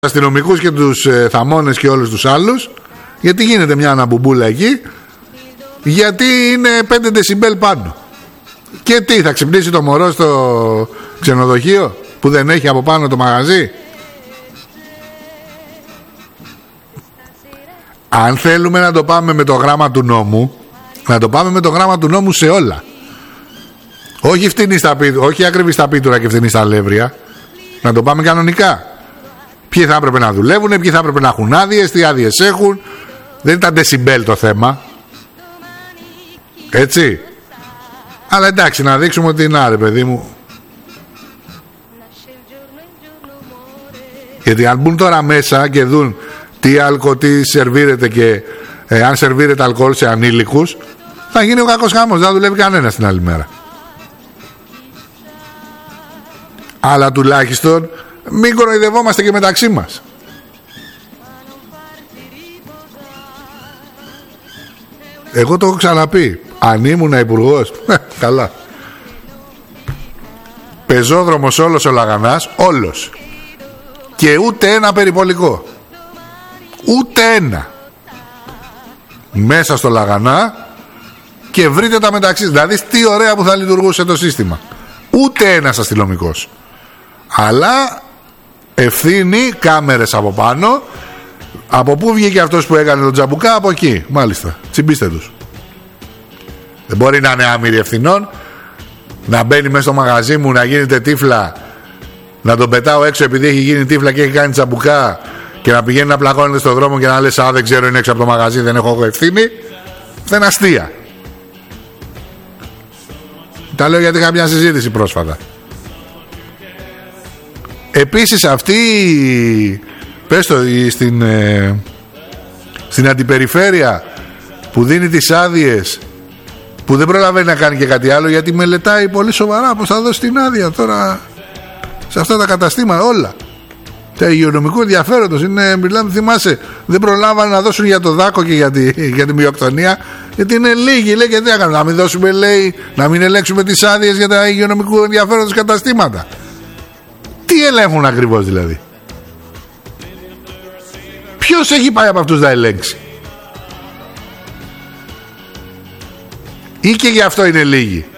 αστυνομικούς και τους θαμώνες και όλους τους άλλους, γιατί γίνεται μια αναμπουμπούλα εκεί, γιατί είναι 5 δεσιμπέλ πάνω. Και τι, θα ξυπνήσει το μωρό στο ξενοδοχείο που δεν έχει από πάνω το μαγαζί? Αν θέλουμε να το πάμε με το γράμμα του νόμου, να το πάμε με το γράμμα του νόμου σε όλα. Όχι φτηνή στα πίτουρα, όχι ακριβή στα πίτουρα και φτηνή στα αλεύρια. Να το πάμε κανονικά. Ποιοι θα έπρεπε να δουλεύουν, ποιοι θα έπρεπε να έχουν άδειες, τι άδειες έχουν. Δεν ήταν δεσιμπέλ το θέμα. Έτσι. Αλλά εντάξει, να δείξουμε ότι είναι άρε παιδί μου. Γιατί αν μπουν τώρα μέσα και δουν τι αλκοόλ, τι σερβίρεται και αν σερβίρεται αλκοόλ σε ανήλικους, θα γίνει ο κακός χαμός, δεν θα δουλεύει κανένας την άλλη μέρα. Αλλά τουλάχιστον μην κοροϊδευόμαστε και μεταξύ μας. Εγώ το έχω ξαναπεί. Αν ήμουν υπουργός, καλά. Πεζόδρομος όλος ο Λαγανάς, όλος. Και ούτε ένα περιπολικό. Ούτε ένα. Μέσα στο Λαγανά και βρείτε τα μεταξύ. Δηλαδή τι ωραία που θα λειτουργούσε το σύστημα. Ούτε ένας αστυνομικός. Αλλά ευθύνη, κάμερες από πάνω. Από πού βγήκε αυτός που έκανε τον Τζαμπουκά? Από εκεί, μάλιστα. Τσιμπήστε τους. Δεν μπορεί να είναι άμυροι ευθυνών. Να μπαίνει μέσα στο μαγαζί μου, να γίνεται τύφλα, να τον πετάω έξω επειδή έχει γίνει τύφλα και έχει κάνει Τζαμπουκά, και να πηγαίνει να πλακώνεται στον δρόμο και να λες α, δεν ξέρω, είναι έξω από το μαγαζί, δεν έχω ευθύνη. Δεν είναι αστεία. Τα λέω γιατί είχα μια συζήτηση πρόσφατα. Επίσης αυτή, πες το, στην αντιπεριφέρεια που δίνει τις άδειες, που δεν προλαβαίνει να κάνει και κάτι άλλο γιατί μελετάει πολύ σοβαρά πως θα δώσει την άδεια τώρα σε αυτά τα καταστήματα όλα. Τα υγειονομικού ενδιαφέροντος είναι, μιλάμε, θυμάσαι, δεν προλάβανε να δώσουν για το δάκο και για τη μειοκτονία, γιατί είναι λίγοι, λέει, και τι έκαναν, να μην δώσουμε, λέει, να μην ελέγξουμε τις άδειες για τα υγειονομικού ενδιαφέροντος καταστήματα. Τι ελέγχουν ακριβώς δηλαδή? Ποιος έχει πάει από αυτούς να ελέγξει? Ή και γι' αυτό είναι λίγοι?